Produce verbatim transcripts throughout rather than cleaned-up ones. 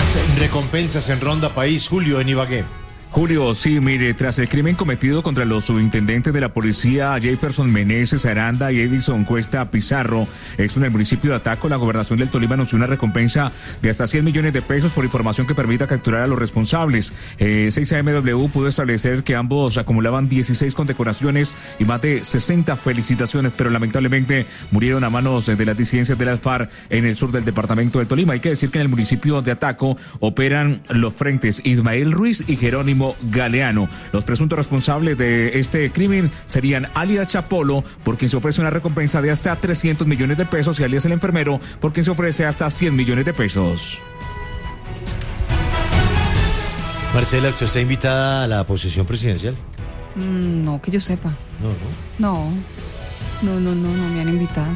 Recompensas en Ronda País, Julio, en Ibagué. Julio, sí, mire, tras el crimen cometido contra los subintendentes de la policía Jefferson Meneses Aranda y Edison Cuesta Pizarro, esto en el municipio de Ataco, la gobernación del Tolima anunció una recompensa de hasta cien millones de pesos por información que permita capturar a los responsables. Eh, seis A M W pudo establecer que ambos acumulaban dieciséis condecoraciones y más de sesenta felicitaciones, pero lamentablemente murieron a manos de las disidencias de las FARC en el sur del departamento del Tolima. Hay que decir que en el municipio de Ataco operan los frentes Ismael Ruiz y Jerónimo Galeano. Los presuntos responsables de este crimen serían alias Chapolo, por quien se ofrece una recompensa de hasta trescientos millones de pesos, y alias el enfermero, por quien se ofrece hasta cien millones de pesos. Marcela, ¿usted está invitada a la posesión presidencial? Mm, no, que yo sepa. No, no. No, no, no, no, no me han invitado.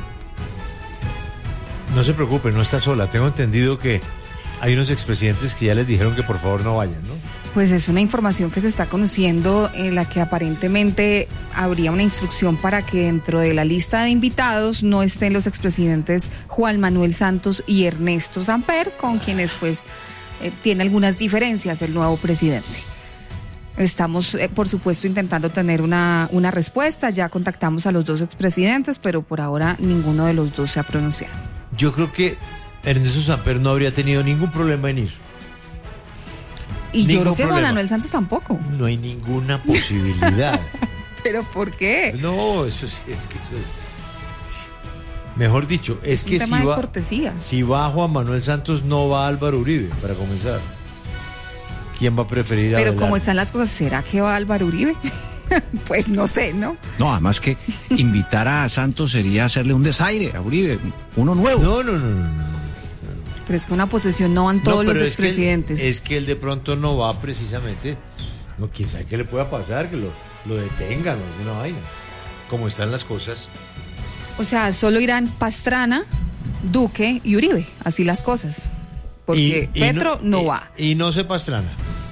No se preocupe, no está sola. Tengo entendido que hay unos expresidentes que ya les dijeron que por favor no vayan, ¿no? Pues es una información que se está conociendo, en la que aparentemente habría una instrucción para que dentro de la lista de invitados no estén los expresidentes Juan Manuel Santos y Ernesto Samper, con quienes pues eh, tiene algunas diferencias el nuevo presidente. Estamos, eh, por supuesto, intentando tener una, una respuesta. Ya contactamos a los dos expresidentes, pero por ahora ninguno de los dos se ha pronunciado. Yo creo que Ernesto Samper no habría tenido ningún problema en ir. Y Ningún yo creo que problema. Juan Manuel Santos tampoco. No hay ninguna posibilidad. ¿Pero por qué? No, eso sí, es que eso- mejor dicho, es Un que tema si de va, cortesía. si va Juan Manuel Santos, no va Álvaro Uribe, para comenzar. ¿Quién va a preferir a Pero Abelardo? como están las cosas, ¿será que va Álvaro Uribe? Pues no sé, ¿no? No, además que invitar a Santos sería hacerle un desaire a Uribe, uno nuevo. No, no, no, no, no. Pero es que una posesión no van todos No, los pero es que él- expresidentes. Es que él de pronto no va precisamente. No, quién sabe qué le pueda pasar, que lo, lo detengan o alguna vaina. Como están las cosas. O sea, solo irán Pastrana, Duque y Uribe, así las cosas. Porque Y- y Petro no, y- va. Y no se Pastrana.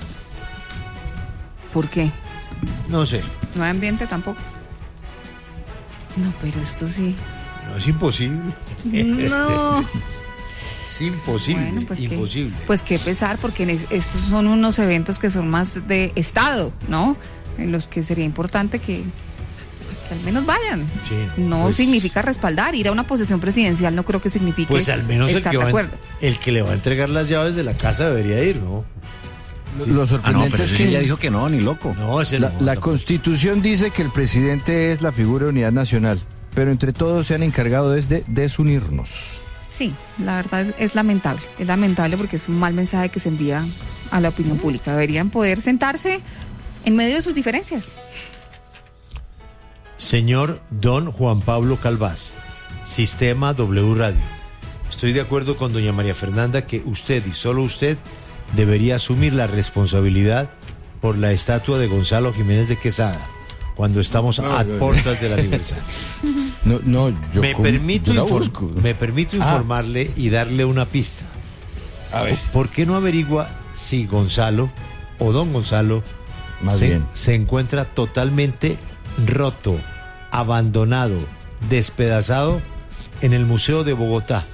¿Por qué? No sé. No hay ambiente tampoco. No, pero esto sí. No, es imposible. No. Es imposible. Bueno, pues imposible. Qué, pues qué pesar, porque en es- estos son unos eventos que son más de Estado, ¿no? En los que sería importante que, pues, que al menos vayan. Sí, No pues- significa respaldar, ir a una posesión presidencial no creo que signifique Pues al menos el estar que, de va, acuerdo. el que le va a entregar las llaves de la casa debería ir, ¿no? Lo Ah, no, sorprendente pero es ese que ya dijo que no, ni loco. No, ese la, no, la tampoco. Constitución dice que el presidente es la figura de unidad nacional, pero entre todos se han encargado desde desunirnos. Sí, la verdad es lamentable. Es lamentable porque es un mal mensaje que se envía a la opinión pública. Deberían poder sentarse en medio de sus diferencias. Señor Don Juan Pablo Calvás, Sistema W Radio. Estoy de acuerdo con doña María Fernanda que usted y solo usted debería asumir la responsabilidad por la estatua de Gonzalo Jiménez de Quesada cuando estamos No, a no, no. puertas del aniversario. No, no, yo me, con- permito yo la infor- busco. me permito Ah. informarle y darle una pista. A ver. ¿Por qué no averigua si Gonzalo o don Gonzalo Más se, bien. se encuentra totalmente roto, abandonado, despedazado en el Museo de Bogotá?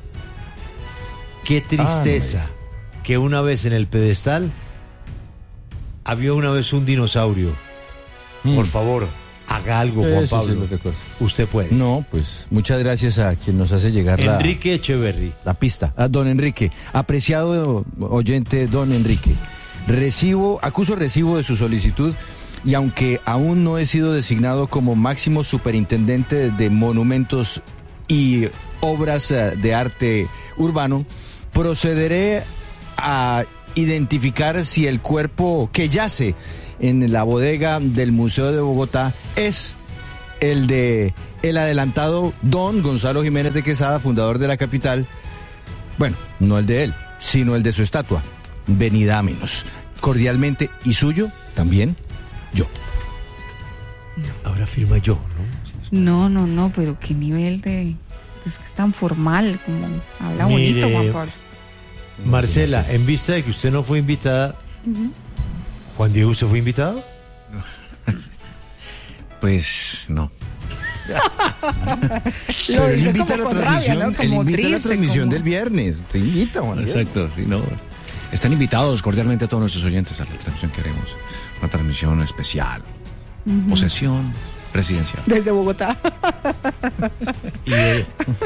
Qué tristeza que una vez en el pedestal había una vez un dinosaurio. Por favor, haga algo, Juan Eso sí Pablo. lo recuerdo. Usted puede. No, pues muchas gracias a quien nos hace llegar la, Enrique Echeverry. la pista. A don Enrique, apreciado oyente don Enrique, recibo, acuso recibo de su solicitud y aunque aún no he sido designado como máximo superintendente de monumentos y obras eh, de arte urbano, procederé a identificar si el cuerpo que yace en la bodega del Museo de Bogotá es el de el adelantado don Gonzalo Jiménez de Quesada, fundador de la capital. Bueno, no el de él, sino el de su estatua, Venidámenos. Cordialmente, y suyo también, yo. Ahora firma yo, ¿no? No, no, no, pero qué nivel de... Es que es tan formal, como habla Mire, bonito, Juan Pablo. Marcela, en vista de que usted no fue invitada, Juan Diego, ¿usted fue invitado? Pues no. Pero él dice invita a como la con transmisión, rabia, ¿no? él Como invita a la triste, transmisión como- del viernes. Te invita, Juan Diego. Exacto, sí, no. Están invitados cordialmente a todos nuestros oyentes a la transmisión que haremos. Una transmisión especial. Uh-huh. Posesión presidencial. Desde Bogotá. Y, eh,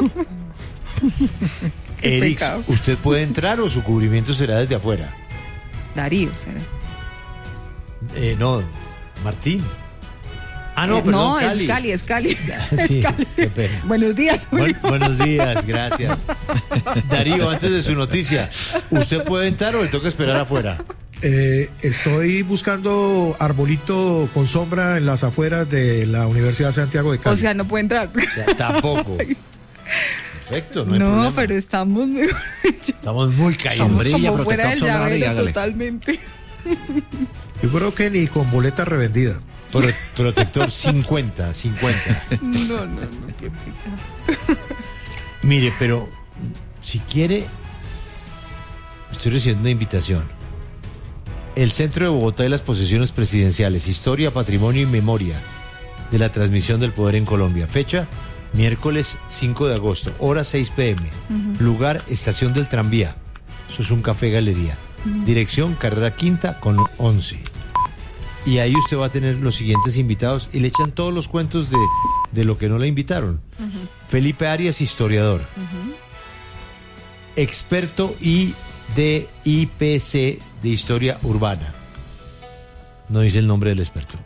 Eric, ¿usted puede entrar o su cubrimiento será desde afuera? Darío será. Eh, no, Martín. Ah, no, eh, perdón, no, Cali. es Cali, es Cali. Sí, es Cali. qué pena. Buenos días, Julio. Bu- buenos días, gracias. Darío, antes de su noticia, ¿usted puede entrar o le toca esperar afuera? Eh, estoy buscando arbolito con sombra en las afueras de la Universidad de Santiago de Cali. O sea, no puede entrar. O sea, tampoco. Perfecto, no hay No, problema. pero estamos mejor dicho, Estamos muy caídos. somos Sombrilla, como fuera del protector solar y llavero hágale. totalmente. Yo creo que ni con boleta revendida. Pro- protector cincuenta, cincuenta. No, no, no, qué pecado. Mire, pero si quiere, estoy recibiendo una invitación. El Centro de Bogotá y las Posesiones Presidenciales, Historia, Patrimonio y Memoria de la Transmisión del Poder en Colombia. Fecha, miércoles cinco de agosto, hora seis pm. Uh-huh. Lugar, Estación del Tranvía. Eso es un café galería. Uh-huh. Dirección, Carrera Quinta con once. Y ahí usted va a tener los siguientes invitados y le echan todos los cuentos de, de lo que no le invitaron. Uh-huh. Felipe Arias, historiador. Uh-huh. Experto y de I P C de Historia Urbana. No dice el nombre del experto.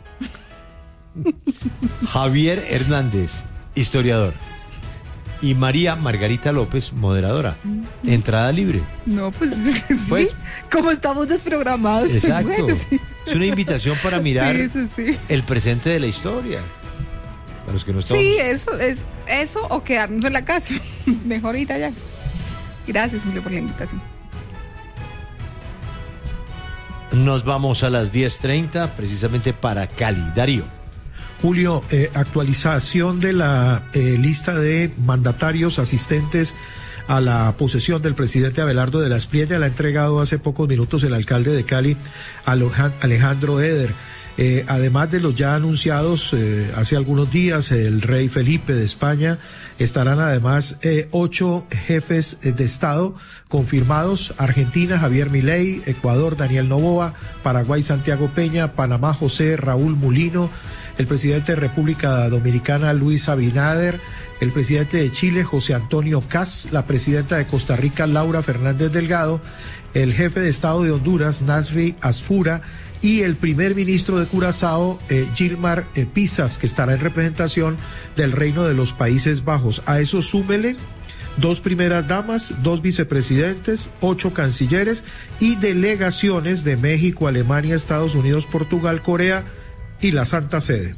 Javier Hernández, historiador. Y María Margarita López, moderadora. Entrada libre. No, pues sí. Pues, como estamos desprogramados. Exacto. Pues bueno, sí. Es una invitación para mirar sí, sí, sí. el presente de la historia. Para los que no estamos... Sí, eso, es, eso o quedarnos en la casa. Mejor ir allá. Gracias, Julio, por la invitación. Nos vamos a las diez treinta, precisamente para Cali. Darío. Julio, eh, actualización de la eh, lista de mandatarios asistentes a la posesión del presidente Abelardo de la Espriella. La ha entregado hace pocos minutos el alcalde de Cali, Alejandro Eder. Eh, además de los ya anunciados eh, hace algunos días, el rey Felipe de España, estarán además eh, ocho jefes de Estado confirmados: Argentina, Javier Milei; Ecuador, Daniel Noboa; Paraguay, Santiago Peña; Panamá, José Raúl Mulino; el presidente de República Dominicana, Luis Abinader; el presidente de Chile, José Antonio Kast; la presidenta de Costa Rica, Laura Fernández Delgado; el jefe de Estado de Honduras, Nasri Asfura; y el primer ministro de Curazao, eh, Gilmar eh, Pisas, que estará en representación del Reino de los Países Bajos. A eso súmele dos primeras damas, dos vicepresidentes, ocho cancilleres y delegaciones de México, Alemania, Estados Unidos, Portugal, Corea y la Santa Sede.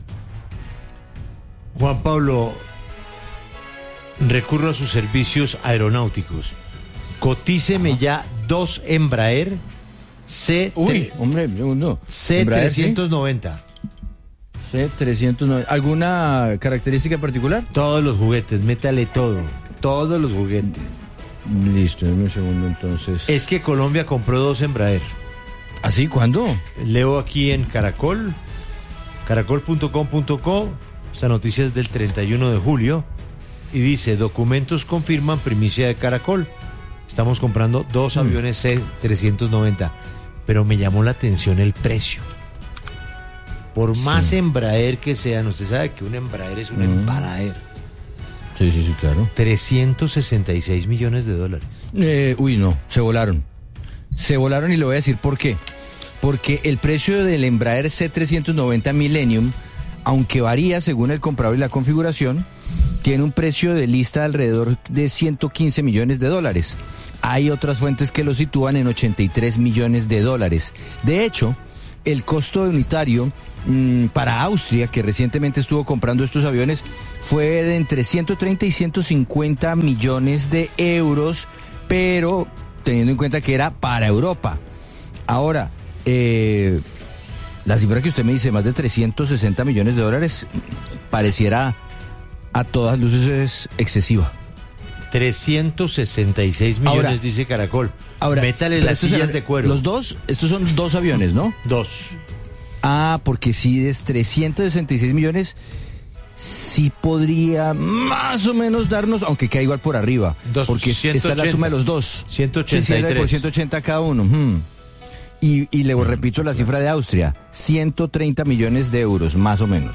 Juan Pablo, recurro a sus servicios aeronáuticos. Cotíceme ya dos Embraer C Uy, hombre, segundo. C trescientos noventa. C trescientos noventa. ¿Alguna característica particular? Todos los juguetes, métale todo. Todos los juguetes. Listo, dame un segundo entonces. Es que Colombia compró dos Embraer. ¿Así? ¿Cuándo? Leo aquí en Caracol, caracol punto com punto co, esta noticia es del treinta y uno de julio, y dice: documentos confirman primicia de Caracol. Estamos comprando dos aviones C trescientos noventa, pero me llamó la atención el precio. Por más sí. Embraer que sean, usted sabe que un Embraer es un mm. Embraer. Sí, sí, sí, claro. trescientos sesenta y seis millones de dólares. Eh, uy, no, se volaron. Se volaron y le voy a decir por qué. Porque el precio del Embraer C trescientos noventa Millennium, aunque varía según el comprador y la configuración, tiene un precio de lista de alrededor de ciento quince millones de dólares. Hay otras fuentes que lo sitúan en ochenta y tres millones de dólares. De hecho, el costo unitario mmm, para Austria, que recientemente estuvo comprando estos aviones, fue de entre ciento treinta y ciento cincuenta millones de euros, pero teniendo en cuenta que era para Europa. Ahora, eh, la cifra que usted me dice, más de trescientos sesenta millones de dólares, pareciera a todas luces es excesiva. trescientos sesenta y seis millones, ahora, dice Caracol. Ahora, métale las sillas es, de cuero. Los dos, estos son dos aviones, ¿no? Dos. Ah, porque si es trescientos sesenta y seis millones, sí podría más o menos darnos, aunque queda igual por arriba, Dos, porque ciento ochenta. esta es la suma de los dos. ciento ochenta y tres. Sí, sí, por ciento ochenta cada uno. Hmm. Y, y le repito la cifra de Austria, ciento treinta millones de euros, más o menos.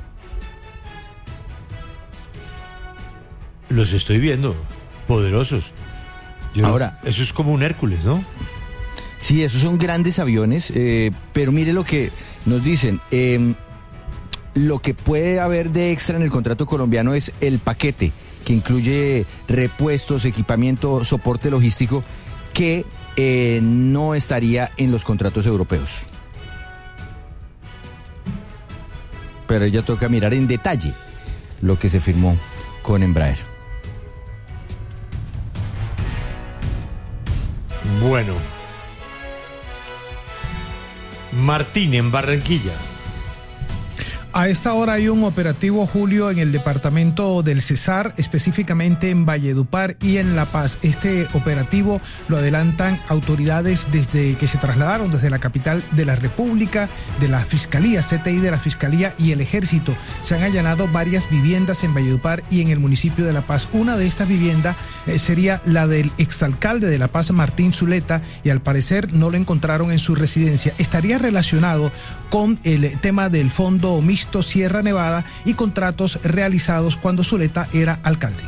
Los estoy viendo, poderosos. Yo- Ahora- eso es como un Hércules, ¿no? Sí, esos son grandes aviones, eh, pero mire lo que nos dicen. Eh, lo que puede haber de extra en el contrato colombiano es el paquete, que incluye repuestos, equipamiento, soporte logístico, que eh, no estaría en los contratos europeos. Pero ya toca mirar en detalle lo que se firmó con Embraer. Bueno. Martín en Barranquilla. A esta hora hay un operativo, Julio, en el departamento del Cesar, específicamente en Valledupar y en La Paz. Este operativo lo adelantan autoridades desde que se trasladaron desde la capital de la República, de la Fiscalía, C T I de la Fiscalía y el Ejército. Se han allanado varias viviendas en Valledupar y en el municipio de La Paz. Una de estas viviendas eh, sería la del exalcalde de La Paz, Martín Zuleta, y al parecer no lo encontraron en su residencia. Estaría relacionado con el tema del Fondo Mixto Sierra Nevada y contratos realizados cuando Zuleta era alcalde.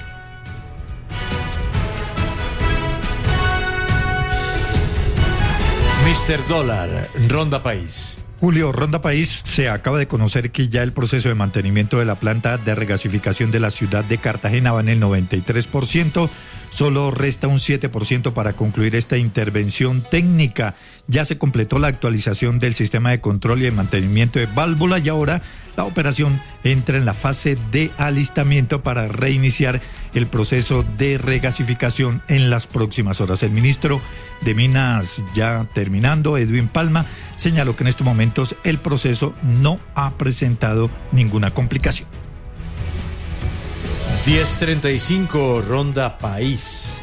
mister Dólar, Ronda País. Julio, Ronda País, se acaba de conocer que ya el proceso de mantenimiento de la planta de regasificación de la ciudad de Cartagena va en el noventa y tres por ciento. Solo resta un siete por ciento para concluir esta intervención técnica. Ya se completó la actualización del sistema de control y de mantenimiento de válvula y ahora la operación entra en la fase de alistamiento para reiniciar el proceso de regasificación en las próximas horas. El ministro de Minas, ya terminando, Edwin Palma, señaló que en estos momentos el proceso no ha presentado ninguna complicación. diez treinta y cinco, Ronda País.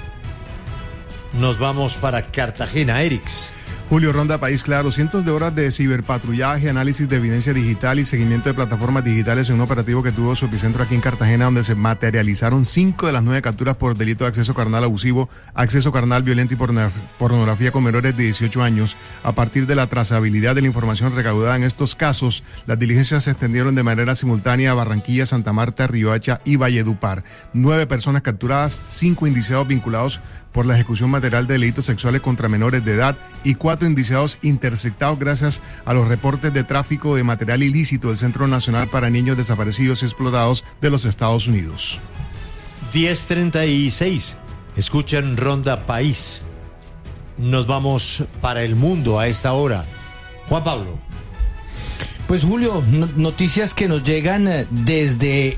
Nos vamos para Cartagena, Erix. Julio, Ronda País, claro, cientos de horas de ciberpatrullaje, análisis de evidencia digital y seguimiento de plataformas digitales en un operativo que tuvo su epicentro aquí en Cartagena, donde se materializaron cinco de las nueve capturas por delito de acceso carnal abusivo, acceso carnal violento y pornografía con menores de dieciocho años. A partir de la trazabilidad de la información recaudada en estos casos, las diligencias se extendieron de manera simultánea a Barranquilla, Santa Marta, Riohacha y Valledupar. Nueve personas capturadas, cinco indiciados vinculados por la ejecución material de delitos sexuales contra menores de edad y cuatro indiciados interceptados gracias a los reportes de tráfico de material ilícito del Centro Nacional para Niños Desaparecidos y Explotados de los Estados Unidos. diez treinta y seis, escuchan Ronda País. Nos vamos para el mundo a esta hora. Juan Pablo. Pues Julio, no- noticias que nos llegan eh, desde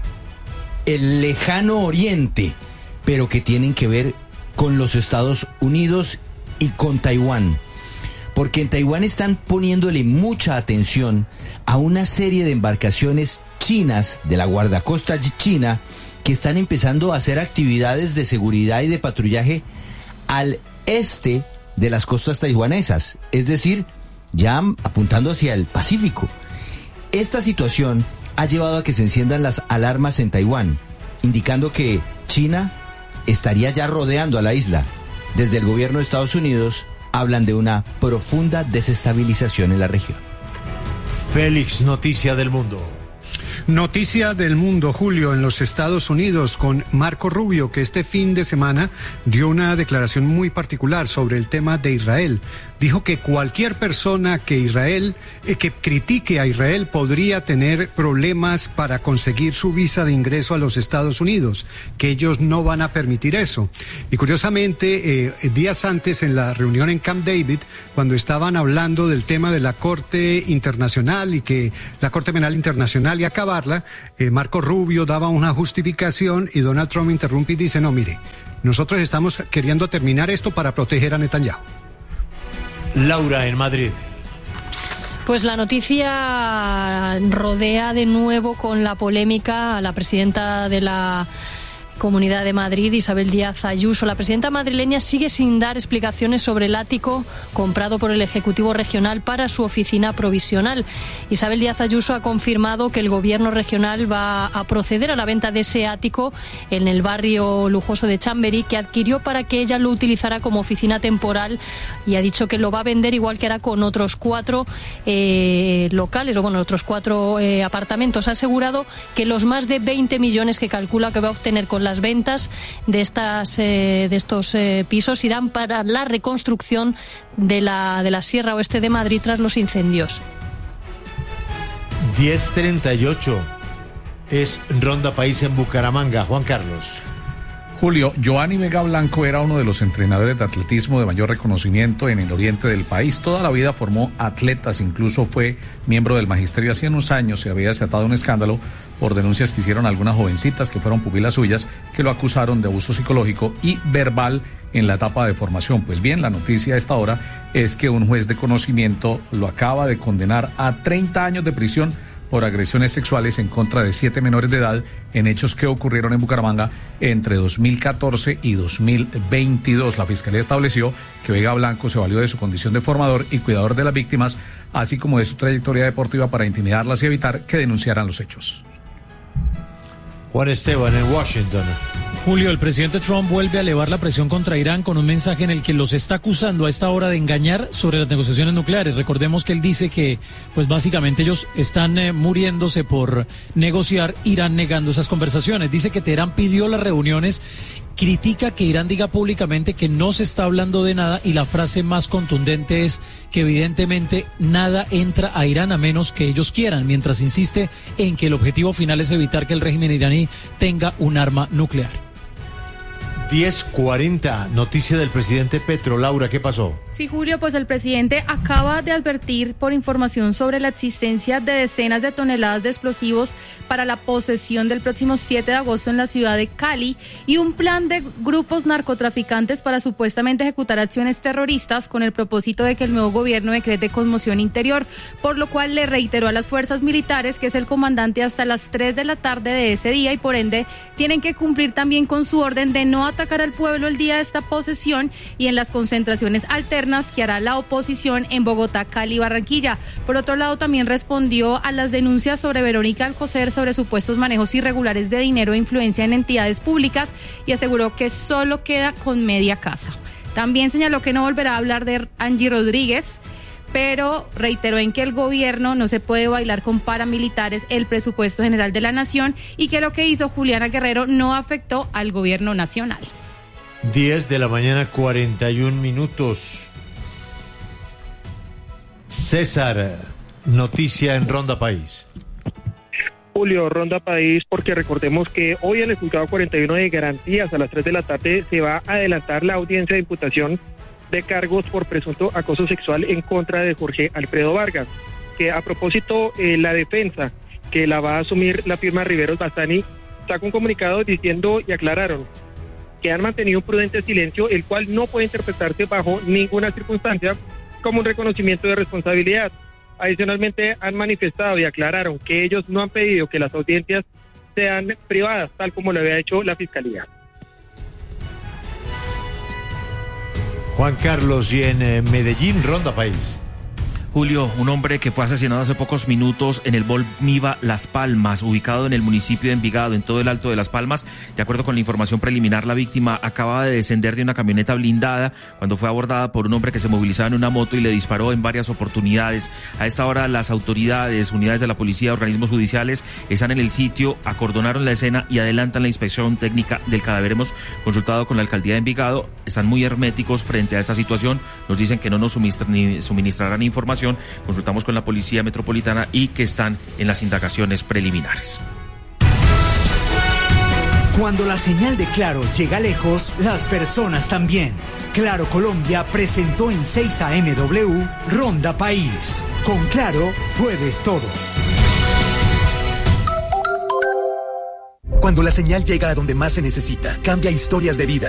el lejano oriente, pero que tienen que ver con los Estados Unidos y con Taiwán. Porque en Taiwán están poniéndole mucha atención a una serie de embarcaciones chinas de la guardacosta china que están empezando a hacer actividades de seguridad y de patrullaje al este de las costas taiwanesas, es decir, ya apuntando hacia el Pacífico. Esta situación ha llevado a que se enciendan las alarmas en Taiwán, indicando que China estaría ya rodeando a la isla. Desde el gobierno de Estados Unidos hablan de una profunda desestabilización en la región. Félix, noticia del mundo. Noticia del mundo, Julio, en los Estados Unidos con Marco Rubio, que este fin de semana dio una declaración muy particular sobre el tema de Israel. Dijo que cualquier persona que Israel, eh, que critique a Israel podría tener problemas para conseguir su visa de ingreso a los Estados Unidos, que ellos no van a permitir eso. Y curiosamente, eh, días antes en la reunión en Camp David, cuando estaban hablando del tema de la Corte Internacional y que la Corte Penal Internacional y acabarla, eh, Marco Rubio daba una justificación y Donald Trump interrumpe y dice, no, mire, nosotros estamos queriendo terminar esto para proteger a Netanyahu. Laura en Madrid. Pues la noticia rodea de nuevo con la polémica a la presidenta de la Comunidad de Madrid, Isabel Díaz Ayuso. La presidenta madrileña sigue sin dar explicaciones sobre el ático comprado por el Ejecutivo Regional para su oficina provisional. Isabel Díaz Ayuso ha confirmado que el Gobierno regional va a proceder a la venta de ese ático en el barrio lujoso de Chamberí, que adquirió para que ella lo utilizara como oficina temporal, y ha dicho que lo va a vender igual que hará con otros cuatro eh, locales, o bueno, otros cuatro eh, apartamentos. Ha asegurado que los más de veinte millones que calcula que va a obtener con las ventas de estas eh, de estos eh, pisos irán para la reconstrucción de la de la Sierra Oeste de Madrid tras los incendios. diez treinta y ocho es Ronda País en Bucaramanga. Juan Carlos. Julio, Giovanni Vega Blanco era uno de los entrenadores de atletismo de mayor reconocimiento en el oriente del país. Toda la vida formó atletas, incluso fue miembro del magisterio. Hace unos años se había desatado un escándalo por denuncias que hicieron algunas jovencitas que fueron pupilas suyas, que lo acusaron de abuso psicológico y verbal en la etapa de formación. Pues bien, la noticia a esta hora es que un juez de conocimiento lo acaba de condenar a treinta años de prisión por agresiones sexuales en contra de siete menores de edad en hechos que ocurrieron en Bucaramanga entre dos mil catorce y dos mil veintidós. La Fiscalía estableció que Vega Blanco se valió de su condición de formador y cuidador de las víctimas, así como de su trayectoria deportiva para intimidarlas y evitar que denunciaran los hechos. Juan Esteban en Washington. Julio, el presidente Trump vuelve a elevar la presión contra Irán con un mensaje en el que los está acusando a esta hora de engañar sobre las negociaciones nucleares. Recordemos que él dice que, pues básicamente ellos están eh, muriéndose por negociar, Irán negando esas conversaciones. Dice que Teherán pidió las reuniones, critica que Irán diga públicamente que no se está hablando de nada, y la frase más contundente es que evidentemente nada entra a Irán a menos que ellos quieran, mientras insiste en que el objetivo final es evitar que el régimen iraní tenga un arma nuclear. diez cuarenta, noticia del presidente Petro. Laura, ¿qué pasó? Sí, Julio, pues el presidente acaba de advertir por información sobre la existencia de decenas de toneladas de explosivos para la posesión del próximo siete de agosto en la ciudad de Cali, y un plan de grupos narcotraficantes para supuestamente ejecutar acciones terroristas con el propósito de que el nuevo gobierno decrete conmoción interior, por lo cual le reiteró a las fuerzas militares que es el comandante hasta las tres de la tarde de ese día, y por ende tienen que cumplir también con su orden de no atacar al pueblo el día de esta posesión y en las concentraciones alternas que hará la oposición en Bogotá, Cali y Barranquilla. Por otro lado, también respondió a las denuncias sobre Verónica Alcocer sobre supuestos manejos irregulares de dinero e influencia en entidades públicas, y aseguró que solo queda con media casa. También señaló que no volverá a hablar de Angie Rodríguez, pero reiteró en que el gobierno no se puede bailar con paramilitares el presupuesto general de la nación, y que lo que hizo Juliana Guerrero no afectó al gobierno nacional. diez de la mañana, cuarenta y un minutos. César, noticia en Ronda País. Julio, Ronda País, porque recordemos que hoy en el juzgado cuarenta y uno de garantías a las tres de la tarde se va a adelantar la audiencia de imputación de cargos por presunto acoso sexual en contra de Jorge Alfredo Vargas, que a propósito eh, la defensa que la va a asumir la firma Riveros Bastani sacó un comunicado diciendo y aclararon que han mantenido un prudente silencio, el cual no puede interpretarse bajo ninguna circunstancia como un reconocimiento de responsabilidad. Adicionalmente, han manifestado y aclararon que ellos no han pedido que las audiencias sean privadas, tal como lo había hecho la Fiscalía. Juan Carlos, y en eh, Medellín, Ronda País. Julio, un hombre que fue asesinado hace pocos minutos en el Bolmiva Las Palmas, ubicado en el municipio de Envigado, en todo el Alto de Las Palmas. De acuerdo con la información preliminar, la víctima acababa de descender de una camioneta blindada cuando fue abordada por un hombre que se movilizaba en una moto y le disparó en varias oportunidades. A esta hora, las autoridades, unidades de la policía, organismos judiciales están en el sitio, acordonaron la escena y adelantan la inspección técnica del cadáver. Hemos consultado con la alcaldía de Envigado, están muy herméticos frente a esta situación, nos dicen que no nos suministrarán información. Consultamos con la Policía Metropolitana y que están en las indagaciones preliminares. Cuando la señal de Claro llega lejos, las personas también. Claro Colombia presentó en seis A M W Ronda País. Con Claro puedes todo. Cuando la señal llega a donde más se necesita, cambia historias de vida.